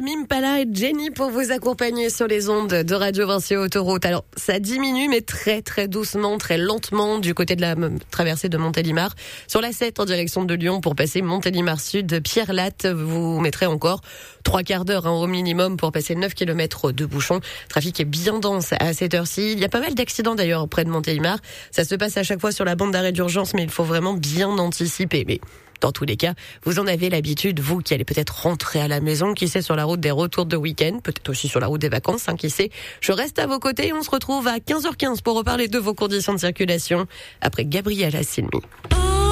Tame Impala et Jenny pour vous accompagner sur les ondes de Radio Vinci Autoroute. Alors, ça diminue, mais très très doucement, très lentement du côté de la traversée de Montélimar. Sur la 7 en direction de Lyon pour passer Montélimar Sud, Pierre-Latte, vous mettrez encore 3/4 d'heure au minimum pour passer 9 km de bouchons. Le trafic est bien dense à cette heure-ci. Il y a pas mal d'accidents d'ailleurs près de Montélimar. Ça se passe à chaque fois sur la bande d'arrêt d'urgence, mais il faut vraiment bien anticiper. Mais dans tous les cas, vous en avez l'habitude, vous qui allez peut-être rentrer à la maison, qui sait, sur la route des retours de week-end, peut-être aussi sur la route des vacances, qui sait. Je reste à vos côtés et on se retrouve à 15h15 pour reparler de vos conditions de circulation après Gabriel Assilmi.